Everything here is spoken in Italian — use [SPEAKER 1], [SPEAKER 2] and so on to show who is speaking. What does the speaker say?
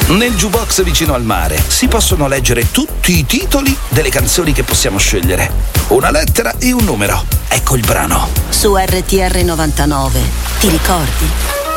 [SPEAKER 1] Nel jukebox vicino al mare si possono leggere tutti i titoli delle canzoni che possiamo scegliere. Una lettera e un numero. Ecco il brano.
[SPEAKER 2] Su RTR 99. Ti ricordi?